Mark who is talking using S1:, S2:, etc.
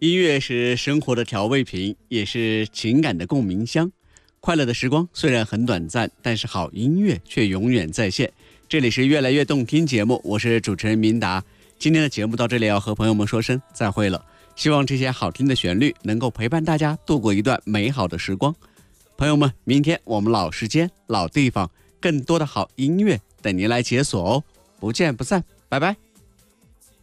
S1: 音乐是生活的调味品，也是情感的共鸣箱。快乐的时光虽然很短暂，但是好音乐却永远在线。这里是越来越动听节目，我是主持人明达。今天的节目到这里要和朋友们说声再会了。希望这些好听的旋律能够陪伴大家度过一段美好的时光。朋友们，明天我们老时间、老地方，更多的好音乐等您来解锁哦，不见不散，拜拜。